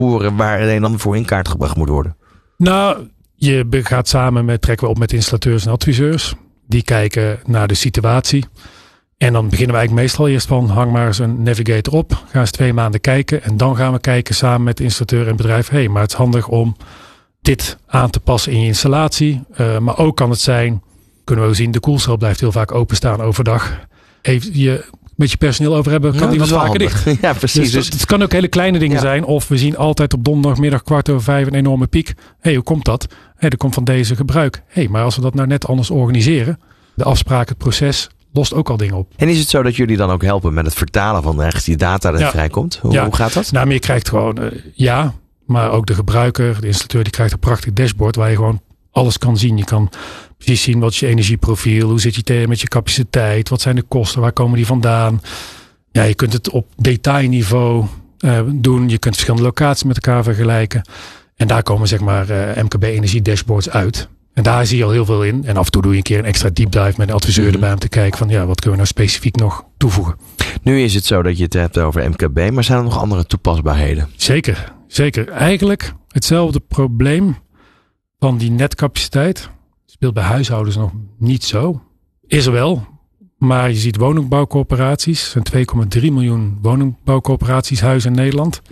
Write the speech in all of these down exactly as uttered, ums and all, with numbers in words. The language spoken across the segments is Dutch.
horen waar het een en ander voor in kaart gebracht moet worden? Nou, je gaat samen met, trekken we op met installateurs en adviseurs. Die kijken naar de situatie. En dan beginnen we eigenlijk meestal eerst van, hang maar eens een navigator op. Ga eens twee maanden kijken. En dan gaan we kijken samen met de installateur en het bedrijf. Hé, hey, maar het is handig om dit aan te passen in je installatie. Uh, maar ook kan het zijn, kunnen we ook zien, de koelcel blijft heel vaak openstaan overdag. Even je met je personeel over hebben, kan Ja, die wat dat is vaker wel dicht. handig. Ja, precies. Dus Dus het kan ook hele kleine dingen Ja. zijn. Of we zien altijd op donderdagmiddag kwart over vijf een enorme piek. Hé, hey, hoe komt dat? Hé, hey, dat komt van deze gebruik. Hé, hey, maar als we dat nou net anders organiseren, de afspraak, het proces, lost ook al dingen op. En is het zo dat jullie dan ook helpen met het vertalen van ergens die data dat Ja. vrijkomt? Hoe, Ja. hoe gaat dat? Nou, maar je krijgt gewoon, uh, ja, maar ook de gebruiker, de installateur, die krijgt een prachtig dashboard waar je gewoon alles kan zien. Je kan precies zien wat is je energieprofiel, hoe zit je tegen met je capaciteit, wat zijn de kosten, waar komen die vandaan. Ja, je kunt het op detailniveau uh, doen. Je kunt verschillende locaties met elkaar vergelijken. En daar komen zeg maar uh, M K B energie dashboards uit. En daar zie je al heel veel in. En af en toe doe je een keer een extra deep dive met een adviseur Mm-hmm. erbij om te kijken van ja, wat kunnen we nou specifiek nog toevoegen. Nu is het zo dat je het hebt over M K B, maar zijn er nog andere toepasbaarheden? Zeker, zeker. Eigenlijk hetzelfde probleem van die netcapaciteit speelt bij huishoudens nog niet zo. Is er wel, maar je ziet woningbouwcorporaties, er zijn twee komma drie miljoen woningbouwcorporaties huizen in Nederland.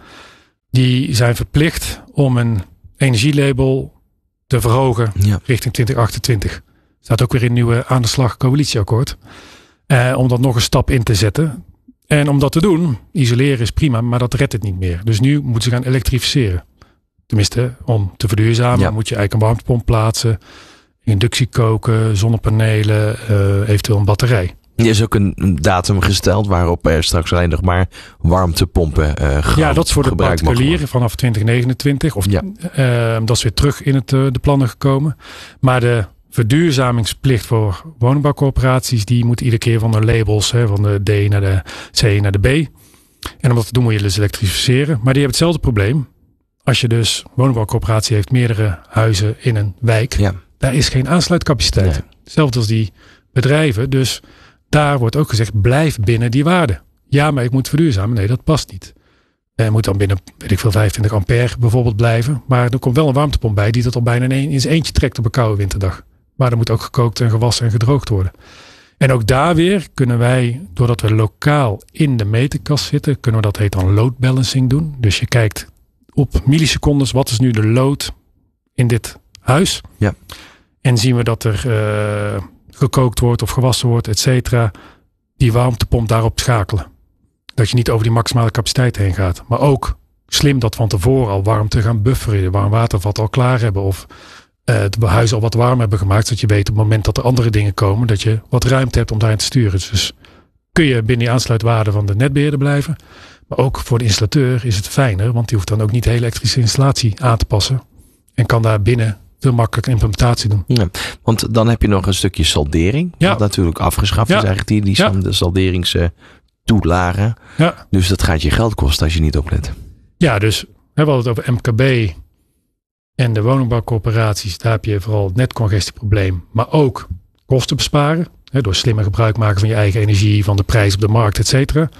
Die zijn verplicht om een energielabel te verhogen Ja. richting twintig achtentwintig. Staat ook weer in het nieuwe aan de slag coalitieakkoord. Eh, om dat nog een stap in te zetten. En om dat te doen, isoleren is prima, maar dat redt het niet meer. Dus nu moeten ze gaan elektrificeren. Tenminste, om te verduurzamen Ja. moet je eigenlijk een warmtepomp plaatsen. Inductie koken, zonnepanelen, uh, eventueel een batterij. Er is ook een een datum gesteld waarop er straks alleen nog maar warmtepompen uh, ge- Ja, dat is voor de gebruikt mogen particulieren vanaf twintig negenentwintig. Of, Ja. uh, dat is weer terug in het, uh, de plannen gekomen. Maar de verduurzamingsplicht voor woningbouwcorporaties, die moet iedere keer van de labels, hè, van de D naar de C naar de B. En om dat te doen moet je dus elektrificeren. Maar die hebben hetzelfde probleem. Als je dus woningbouwcorporatie heeft meerdere huizen in een wijk, Ja. daar is geen aansluitcapaciteit. Nee. Hetzelfde als die bedrijven. Dus daar wordt ook gezegd, blijf binnen die waarde. Ja, maar ik moet verduurzamen. Nee, dat past niet. Je moet dan binnen, weet ik veel, vijfentwintig ampère bijvoorbeeld blijven. Maar er komt wel een warmtepomp bij die dat al bijna in, een, in zijn eentje trekt op een koude winterdag. Maar er moet ook gekookt en gewassen en gedroogd worden. En ook daar weer kunnen wij, doordat we lokaal in de meterkast zitten, kunnen we dat heet dan load balancing doen. Dus je kijkt op millisecondes, wat is nu de load in dit huis? Ja. En zien we dat er uh, gekookt wordt of gewassen wordt, et cetera. Die warmtepomp daarop schakelen. Dat je niet over die maximale capaciteit heen gaat. Maar ook slim dat van tevoren al warmte gaan bufferen. Je warm watervat al klaar hebben. Of uh, het huis al wat warm hebben gemaakt. Zodat je weet op het moment dat er andere dingen komen. Dat je wat ruimte hebt om daarin te sturen. Dus kun je binnen die aansluitwaarde van de netbeheerder blijven. Maar ook voor de installateur is het fijner. Want die hoeft dan ook niet de hele elektrische installatie aan te passen. En kan daar binnen veel makkelijker implementatie doen. Ja, want dan heb je nog een stukje saldering. Ja. Wat natuurlijk afgeschaft Ja. is eigenlijk. Die, die Ja. de salderingstoelagen. Ja. Dus dat gaat je geld kosten als je niet oplet. Ja, dus we hadden het over M K B en de woningbouwcorporaties. Daar heb je vooral het netcongestieprobleem. Maar ook kosten besparen. Hè, door slimmer gebruik maken van je eigen energie, van de prijs op de markt, et cetera.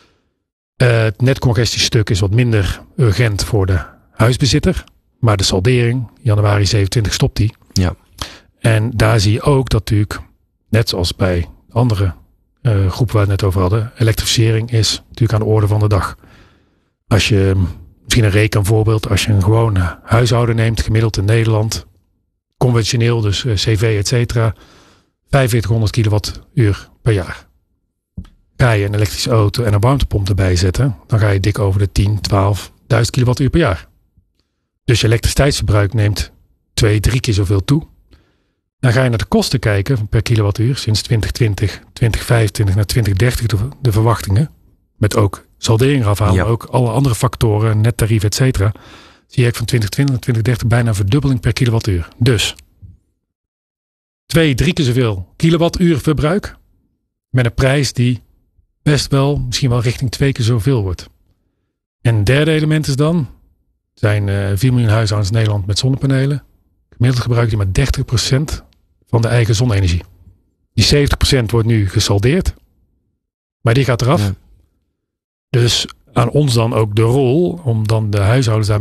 Uh, het netcongestiestuk is wat minder urgent voor de huisbezitter. Maar de saldering, januari zevenentwintig stopt die. Ja. En daar zie je ook dat natuurlijk, net zoals bij andere uh, groepen waar we het net over hadden, elektrificering is natuurlijk aan de orde van de dag. Als je, misschien een rekenvoorbeeld, als je een gewone huishouden neemt, gemiddeld in Nederland, conventioneel, dus uh, C V, et cetera, vijfenveertighonderd kilowattuur per jaar. Ga je een elektrische auto en een warmtepomp erbij zetten, dan ga je dik over de tien, twaalfduizend kilowattuur per jaar. Dus je elektriciteitsverbruik neemt twee, drie keer zoveel toe. Dan ga je naar de kosten kijken per kilowattuur sinds twintig twintig, twintig vijfentwintig naar twintig dertig de, de verwachtingen. Met ook saldering afhalen, Ja. maar ook alle andere factoren, nettarief, et cetera. Zie je van twintig twintig naar twintig dertig bijna een verdubbeling per kilowattuur. Dus twee, drie keer zoveel kilowattuur verbruik met een prijs die best wel, misschien wel richting twee keer zoveel wordt. En een derde element is dan, zijn uh, vier miljoen huishoudens in Nederland met zonnepanelen. Gemiddeld gebruikt die maar dertig procent van de eigen zonne-energie. Die zeventig procent wordt nu gesaldeerd. Maar die gaat eraf. Ja. Dus aan ons dan ook de rol om dan de huishoudens daarmee